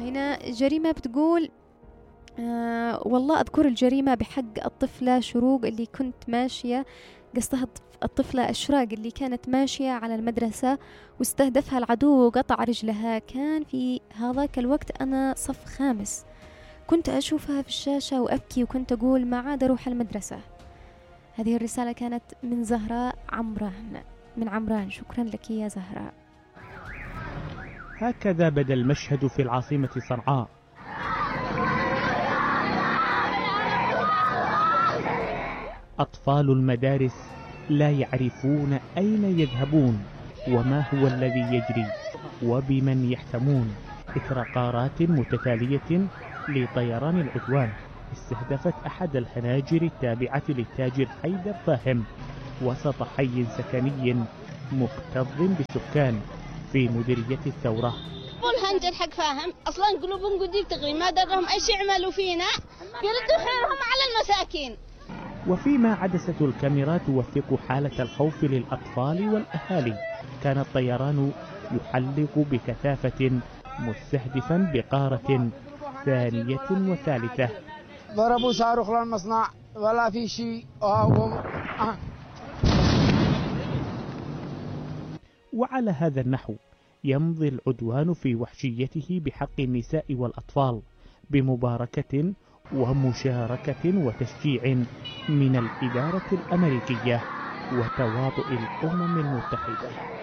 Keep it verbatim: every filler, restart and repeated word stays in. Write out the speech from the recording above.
هنا جريمة بتقول آه والله أذكر الجريمة بحق الطفلة شروق اللي كنت ماشية، قصدها الطفلة أشراق اللي كانت ماشية على المدرسة واستهدفها العدو وقطع رجلها. كان في هذاك الوقت أنا صف خامس، كنت أشوفها في الشاشة وأبكي وكنت أقول ما عاد أروح المدرسة. هذه الرسالة كانت من زهراء عمران من عمران. شكرا لك يا زهراء. هكذا بدا المشهد في العاصمة صنعاء. أطفال المدارس لا يعرفون أين يذهبون وما هو الذي يجري وبمن يحتمون إثر غارات متتالية لطيران العدوان استهدفت أحد الهناجر التابعة للتاجر حيدر فاهم وسط حي سكني مكتظ بسكان في مديرية الثورة. والهنجر حق فاهم أصلا قلوبهم قديك تغري، ما درهم أي شيء عملوا فينا، يردوا حيلهم على المساكين. وفيما عدسة الكاميرا توثق حالة الخوف للأطفال والأهالي، كان الطيران يحلق بكثافة مستهدفا بقارة ثانية وثالثة. ضربوا صاروخ للمصنع ولا في شيء. وعلى هذا النحو يمضي العدوان في وحشيته بحق النساء والأطفال بمباركة ومشاركة وتشجيع من الإدارة الأمريكية وتواطؤ الأمم المتحدة.